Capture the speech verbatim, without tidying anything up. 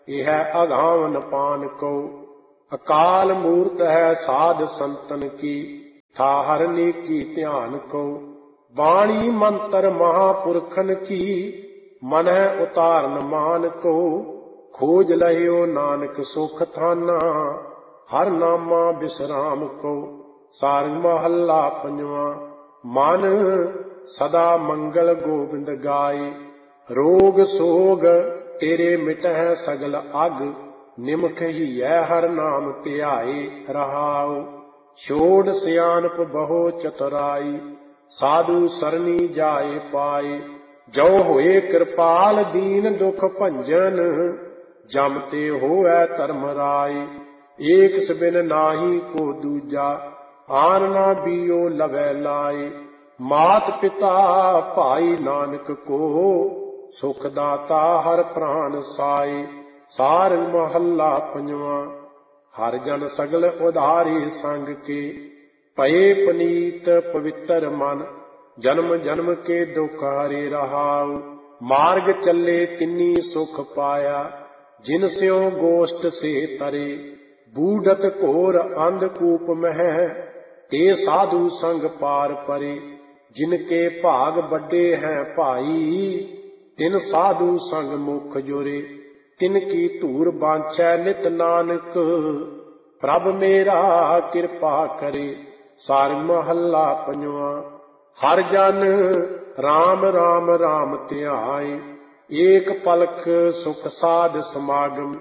यह अघावन पान को। अकाल मूर्त है साध संतन की, था हरने की ध्यान को। वाणी मंत्र महापुरखन की, मन है उतारन मान को। खोज लहियो नानक सुख थाना, हर नामा विश्राम को। सारंग महला पंजवा। मन सदा मंगल गोविंद गाए, रोग सोग तेरे मिटह सगल अग। निमख ही हर नाम ध्याए रहाओ। छोड़ सियानप बहो चतुराई, साधु सरनी जाए पाए। जो होए कृपाल दीन दुख भंजन, जमते होए धर्म राय। एक सबिन नाही को दूजा, आन ना बियो लवै लाए। मात पिता भाई नानक को, सुख दाता हर प्राण साए। सारंग महला पंजवा। हर जन सगल उधारी संग के, पये पनीत पवित्र मन। जन्म जन्म के दुख हरे रहाउ, मार्ग चले तिन्नी सुख पाया। जिन स्यों गोष्ठ से तरे, बूढ़त घोर अंधकूप मह। ते साधु संग पार परे, जिनके भाग बड़े हैं भाई। तिन साधु संग मुख जुरे, तिनकी धूर बांछै नित नानक। प्रभ मेरा कृपा करे। सारंग महला पंजवा। हर जन राम राम राम ध्याए, एक पलख सुख साध समागम।